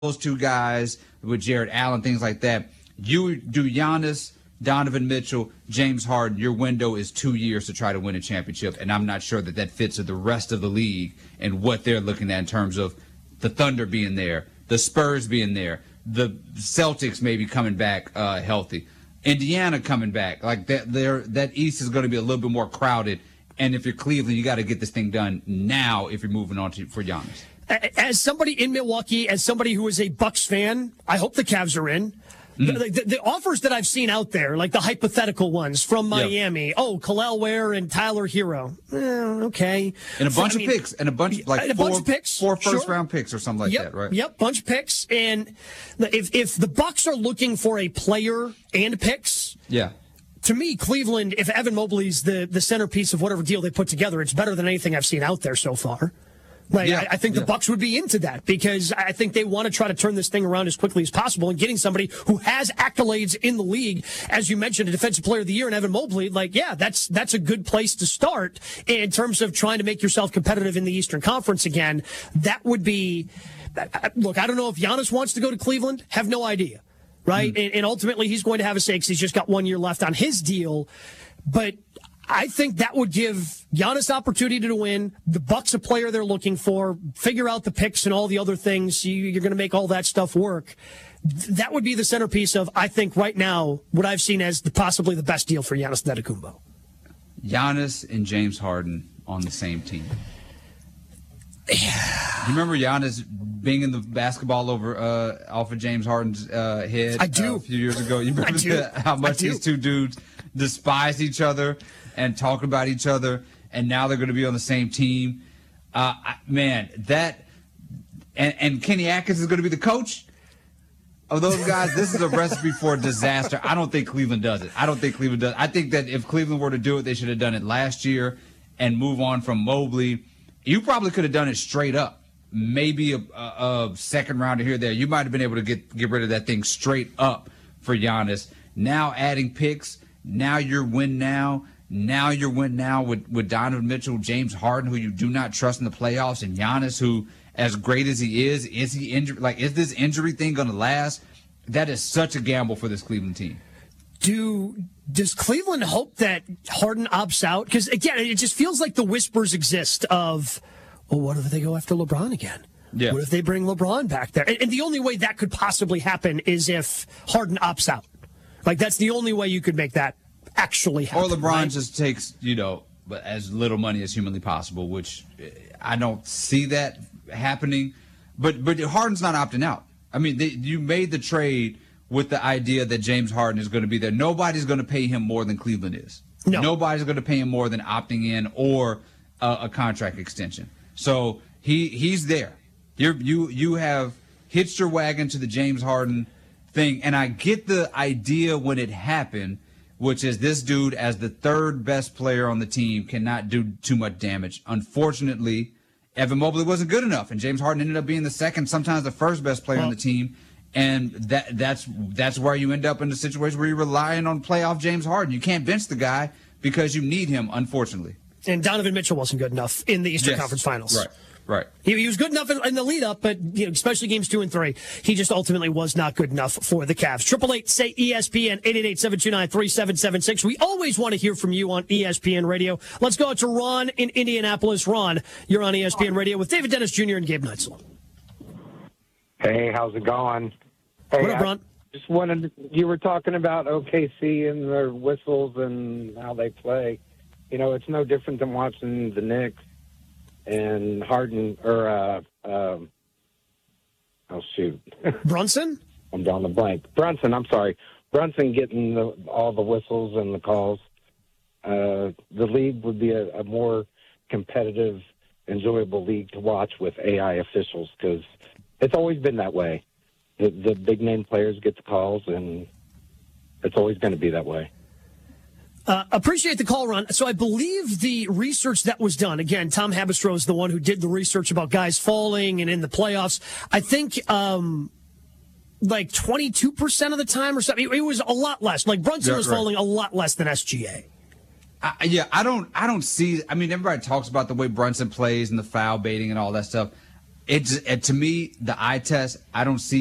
those two guys with Jared Allen, things like that. You do Giannis, Donovan Mitchell, James Harden. Your window is 2 years to try to win a championship, and I'm not sure that fits with the rest of the league and what they're looking at in terms of the Thunder being there, the Spurs being there, the Celtics maybe coming back healthy, Indiana coming back. Like that East is going to be a little bit more crowded. And if you're Cleveland, you got to get this thing done now if you're moving on for Giannis. As somebody in Milwaukee, as somebody who is a Bucks fan, I hope the Cavs are in. The offers that I've seen out there, like the hypothetical ones from Miami, Khalil Ware and Tyler Hero, okay, and a bunch of picks, and a bunch of picks, four first-round picks or something like that, right? Yep, bunch of picks. And if the Bucks are looking for a player and picks, to me, Cleveland, if Evan Mobley's the centerpiece of whatever deal they put together, it's better than anything I've seen out there so far. I think the Bucks would be into that because I think they want to try to turn this thing around as quickly as possible. And getting somebody who has accolades in the league, as you mentioned, a Defensive Player of the Year in Evan Mobley, that's a good place to start in terms of trying to make yourself competitive in the Eastern Conference again. That would be, look, I don't know if Giannis wants to go to Cleveland. Have no idea, right? And ultimately, he's going to have a say because he's just got 1 year left on his deal. But I think that would give Giannis opportunity to win, the Bucks a player they're looking for, figure out the picks and all the other things. You're going to make all that stuff work. That would be the centerpiece of, I think, right now, what I've seen as possibly the best deal for Giannis Antetokounmpo. Giannis and James Harden on the same team. You remember Giannis being in the basketball off of James Harden's head I do. A few years ago? You remember how much these two dudes despise each other and talk about each other, and now they're going to be on the same team. Man, that and Kenny Atkins is going to be the coach of those guys. This is a recipe for disaster. I don't think Cleveland does it. I think that if Cleveland were to do it, they should have done it last year and move on from Mobley. You probably could have done it straight up. Maybe a second rounder here or there. You might have been able to get rid of that thing straight up for Giannis. Now adding picks. Now you're win now. Now you're win now with Donovan Mitchell, James Harden, who you do not trust in the playoffs, and Giannis, who, as great as he is he injured? Like, is this injury thing going to last? That is such a gamble for this Cleveland team. Does Cleveland hope that Harden opts out? Because, again, it just feels like the whispers exist of, well, what if they go after LeBron again? Yeah. What if they bring LeBron back there? And the only way that could possibly happen is if Harden opts out. Like, that's the only way you could make that actually happen. Or LeBron just takes, as little money as humanly possible, which I don't see that happening. But Harden's not opting out. I mean, you made the trade with the idea that James Harden is going to be there. Nobody's going to pay him more than Cleveland is. No. Nobody's going to pay him more than opting in or a contract extension. So he's there. You have hitched your wagon to the James Harden thing, and I get the idea when it happened, which is this dude, as the third best player on the team, cannot do too much damage. Unfortunately, Evan Mobley wasn't good enough, and James Harden ended up being the second, sometimes the first best player on the team. And that's where you end up in a situation where you're relying on playoff James Harden. You can't bench the guy because you need him, unfortunately. And Donovan Mitchell wasn't good enough in the Eastern Conference Finals. Right. He was good enough in the lead up, but especially games 2 and 3, he just ultimately was not good enough for the Cavs. 888-SAY-ESPN 888-729-3776. We always want to hear from you on ESPN Radio. Let's go out to Ron in Indianapolis. Ron, you're on ESPN Radio with David Dennis Jr. and Gabe Neitzel. Hey, how's it going? Hey, what up, Ron? Just wanted you were talking about OKC and their whistles and how they play. It's no different than watching the Knicks and Harden or Brunson? I'm drawing the blank. Brunson, I'm sorry. Brunson getting all the whistles and the calls. The league would be a more competitive, enjoyable league to watch with AI officials because it's always been that way. The big name players get the calls, and it's always going to be that way. Appreciate the call, Ron. So I believe the research that was done, again, Tom Habistro is the one who did the research about guys falling and in the playoffs. I think like 22% of the time or something. It was a lot less. Like Brunson was falling a lot less than SGA. I don't see. I mean, everybody talks about the way Brunson plays and the foul baiting and all that stuff. It's to me the eye test. I don't see